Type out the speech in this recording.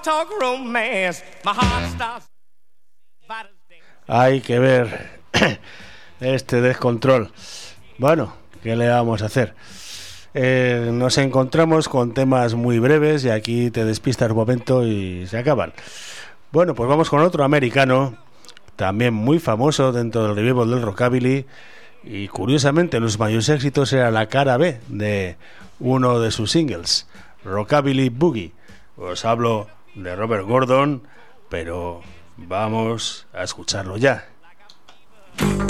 Hay que ver este descontrol. Bueno, ¿qué le vamos a hacer? Nos encontramos con temas muy breves y aquí te despistas un momento y se acaban. Bueno, pues vamos con otro americano, también muy famoso dentro del revival del rockabilly, y curiosamente los mayores éxitos era la cara B de uno de sus singles, Rockabilly Boogie. Os hablo de Robert Gordon, pero vamos a escucharlo ya.